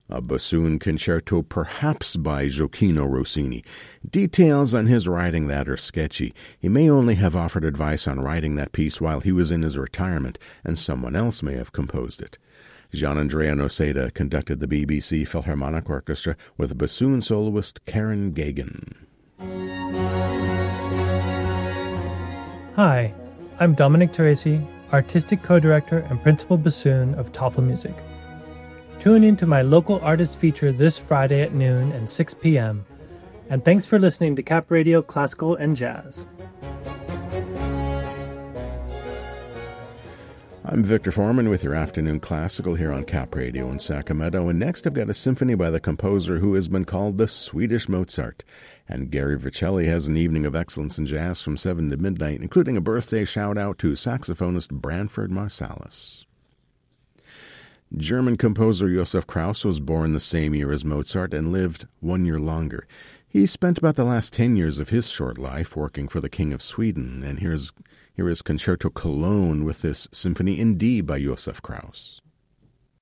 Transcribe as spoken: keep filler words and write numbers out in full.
A bassoon concerto perhaps by Gioacchino Rossini. Details on his writing that are sketchy. He may only have offered advice on writing that piece while he was in his retirement, and someone else may have composed it. Gian-Andrea Noseda conducted the B B C Philharmonic Orchestra with bassoon soloist Karen Gagan. Hi, I'm Dominic Teresi, Artistic Co-Director and Principal Bassoon of Toffel Music. Tune into my local artist feature this Friday at noon and six p.m. And thanks for listening to Cap Radio Classical and Jazz. I'm Victor Foreman with your Afternoon Classical here on Cap Radio in Sacramento. And next I've got a symphony by the composer who has been called the Swedish Mozart. And Gary Vercelli has an evening of excellence in jazz from seven to midnight, including a birthday shout-out to saxophonist Branford Marsalis. German composer Josef Krauss was born the same year as Mozart and lived one year longer. He spent about the last ten years of his short life working for the King of Sweden, and here's here is Concerto Cologne with this Symphony in D by Josef Krauss.